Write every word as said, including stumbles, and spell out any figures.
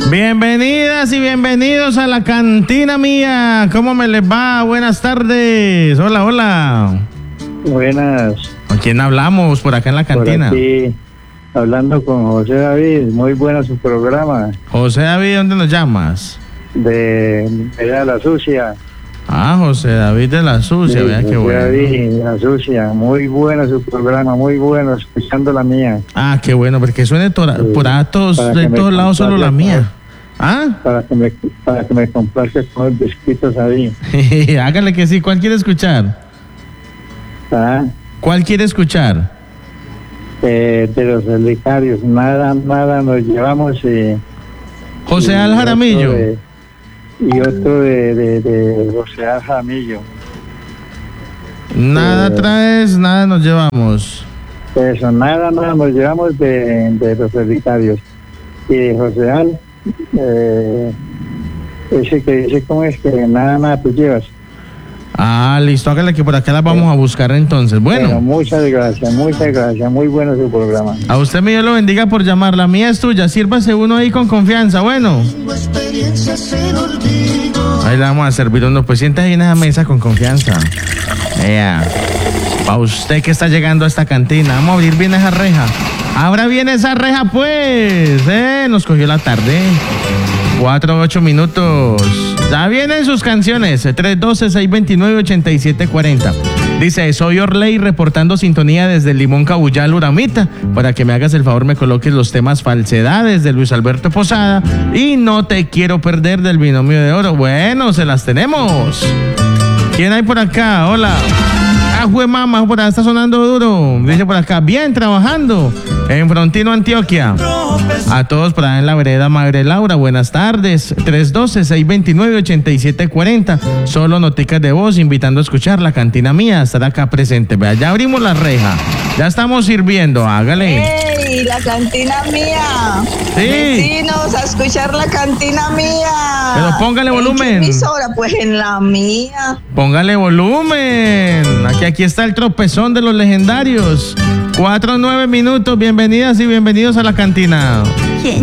Bienvenidas y bienvenidos a la cantina mía. ¿Cómo me les va? Buenas tardes. Hola, hola. Buenas. ¿Con quién hablamos por acá en la cantina? Por aquí, hablando con José David. Muy bueno su programa. José David, ¿dónde nos llamas? De de La Sucia. Ah, José David de La Sucia. Sí, Vea qué José bueno. David de La Sucia. Muy bueno su programa, muy bueno, escuchando la mía. Ah, qué bueno, porque suene tora- Sí, por ahí todos, para de que me todos lados solo la complace, mía. ¿Ah? Para que me, para que me complaces con los bisquitos ahí. Hágale que sí. ¿Cuál quiere escuchar? ¿Ah? ¿Cuál quiere escuchar? Eh, de los relicarios. Nada, nada nos llevamos. Eh, José y Al otro Jaramillo. de- Y otro de, de, de José Al Jaramillo. Nada eh, traes, nada nos llevamos. Eso, nada, nada, nos llevamos de, de los hereditarios. Y de José Al, eh, ese que dice, ¿cómo es que nada, nada tú llevas? Ah, listo, hágale que por acá las vamos a buscar entonces. Bueno, Bueno, muchas gracias, muchas gracias, muy bueno su programa. a usted me Dios lo bendiga por llamar. La mía es tuya, sírvase uno ahí con confianza. Bueno, ahí le vamos a servir uno. Pues siéntese ahí en esa mesa con confianza. Ea, para usted que está llegando a esta cantina, vamos a abrir bien esa reja. Abra bien esa reja, pues. Eh, nos cogió la tarde. Cuatro, ocho minutos. Ya vienen sus canciones. tres uno dos, seis dos nueve, ocho siete cuatro cero. Dice, soy Orley reportando sintonía desde el Limón Cabuyal, Uramita. Para que me hagas el favor, me coloques los temas Falsedades de Luis Alberto Posada y No te quiero perder del Binomio de Oro. Bueno, se las tenemos. ¿Quién hay por acá? Hola. Ah, jue mamá, por acá está sonando duro. Dice por acá, bien, trabajando en Frontino, Antioquia. A todos por allá en la vereda Madre Laura, buenas tardes. tres uno dos, seis dos nueve, ocho siete cuatro cero. Solo noticas de voz, invitando a escuchar la cantina mía, estar acá presente. Vea, ya abrimos la reja, ya estamos sirviendo, hágale. ¡Ey! La cantina mía. Sí. Vecinos, a escuchar la cantina mía. Pero póngale volumen. ¿En qué emisora? Pues en la mía. Póngale volumen. Aquí, aquí está el tropezón de los legendarios. Cuatro, nueve minutos. Bienvenidas y bienvenidos a la cantina.